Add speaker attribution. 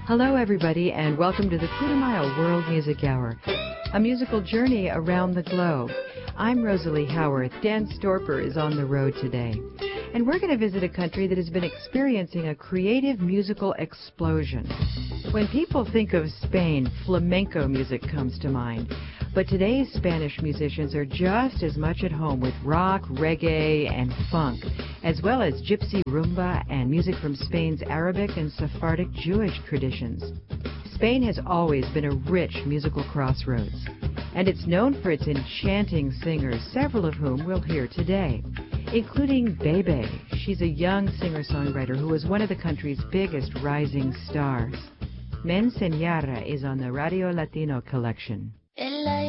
Speaker 1: Hello, everybody, and welcome to the Putumayo World Music Hour, a musical journey around the globe. I'm Rosalie Howarth. Dan Storper is on the road today, and we're going to visit a country that has been experiencing a creative musical explosion. When people think of Spain, flamenco music comes to mind, but today's Spanish musicians are just as much at home with rock, reggae, and funk, as well as gypsy rumba and music from Spain's Arabic and Sephardic Jewish traditions. Spain has always been a rich musical crossroads, and it's known for its enchanting singers, several of whom we'll hear today, including Bebe. She's a young singer-songwriter who was one of the country's biggest rising stars. Me Enseñara is on the Radio Latino collection.